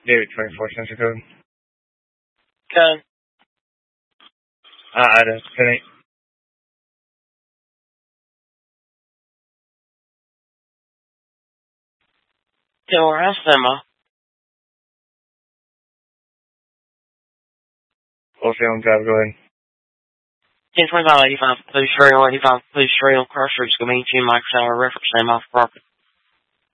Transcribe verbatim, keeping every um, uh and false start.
David, twenty-four sensor code. ten. Uh, Ida, ten eight. Taylor, how's Emma? Wholesale and drive, go ahead. ten twenty-five eighty-five, please trail eighty-five, please trail, cross streets, Comanche, Mike Sauer, reference name off property.